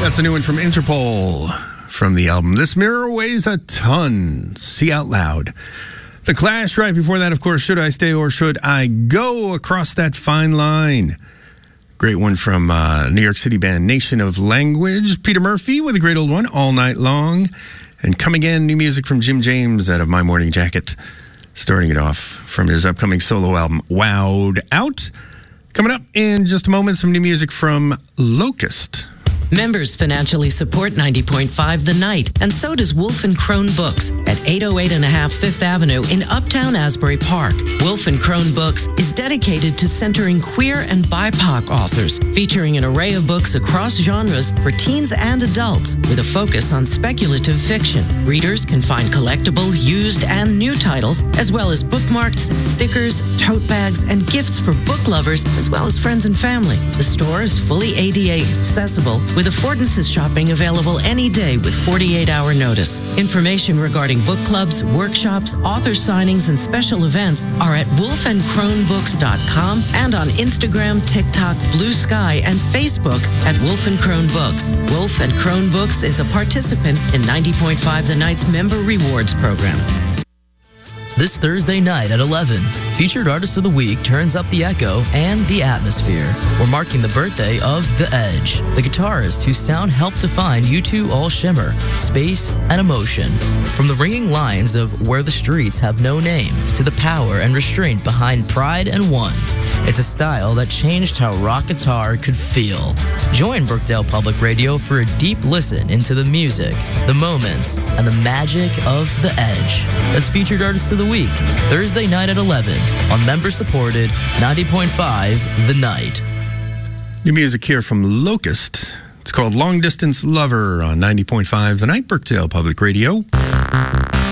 That's a new one from Interpol from the album This Mirror Weighs a Ton. See Out Loud. The Clash right before that, of course, Should I Stay or Should I Go? Across That Fine Line. Great one from New York City band Nation of Language. Peter Murphy with a great old one, All Night Long. And Come Again, new music from Jim James out of My Morning Jacket. Starting it off from his upcoming solo album, Wowed Out. Coming up in just a moment, some new music from Locust. Members financially support 90.5 The Night, and so does Wolf & Crone Books at 808.5 Fifth Avenue in Uptown Asbury Park. Wolf & Crone Books is dedicated to centering queer and BIPOC authors, featuring an array of books across genres for teens and adults with a focus on speculative fiction. Readers can find collectible, used, and new titles, as well as bookmarks, stickers, tote bags, and gifts for book lovers, as well as friends and family. The store is fully ADA accessible, with affordances shopping available any day with 48-hour notice. Information regarding book clubs, workshops, author signings, and special events are at wolfandcronebooks.com and on Instagram, TikTok, Blue Sky, and Facebook at Wolf & Crone Books. Wolf & Crone Books is a participant in 90.5 The Night's Member Rewards Program. This Thursday night at 11, Featured Artist of the Week turns up the echo and the atmosphere. We're marking the birthday of The Edge, the guitarist whose sound helped define U2 All Shimmer, Space, and Emotion. From the ringing lines of Where the Streets Have No Name to the power and restraint behind Pride and One, it's a style that changed how rock guitar could feel. Join Brookdale Public Radio for a deep listen into the music, the moments, and the magic of The Edge. That's Featured Artist of the Week, Thursday night at 11 on member-supported 90.5 The Night. New music here from Locust. It's called Long Distance Lover on 90.5 The Night, Brookdale Public Radio.